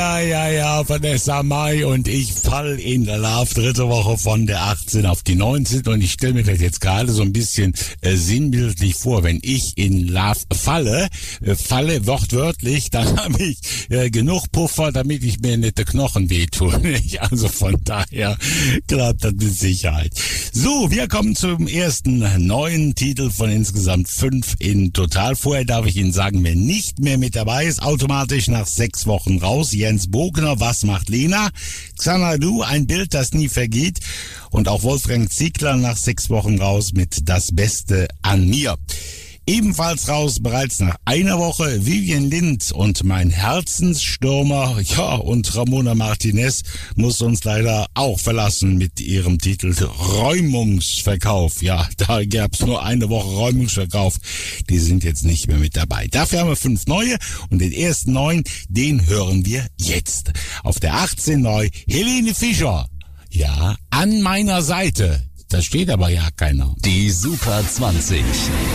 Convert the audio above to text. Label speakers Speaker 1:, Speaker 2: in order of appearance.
Speaker 1: Ja, Vanessa Mai und ich fall in Love. Dritte Woche von der 18 auf die 19. Und ich stelle mir das jetzt gerade so ein bisschen sinnbildlich vor. Wenn ich in Love falle wortwörtlich, dann habe ich genug Puffer, damit ich mir nicht die Knochen wehtue. Also von daher klappt das mit Sicherheit. So, wir kommen zum ersten neuen Titel von insgesamt 5 in total. Vorher darf ich Ihnen sagen, wer nicht mehr mit dabei ist, automatisch nach 6 Wochen raus. Jens Bogner, Was macht Lena? Xanadu, Ein Bild, das nie vergeht. Und auch Wolfgang Ziegler nach 6 Wochen raus mit Das Beste an mir. Ebenfalls raus, bereits nach einer Woche, Vivian Lind und Mein Herzensstürmer. Ja, und Ramona Martinez muss uns leider auch verlassen mit ihrem Titel Räumungsverkauf. Ja, da gab's nur eine Woche Räumungsverkauf. Die sind jetzt nicht mehr mit dabei. Dafür haben wir 5 neue und den ersten neuen, den hören wir jetzt. Auf der 18 neu, Helene Fischer. Ja, An meiner Seite. Da steht aber ja keiner.
Speaker 2: Die Super 20.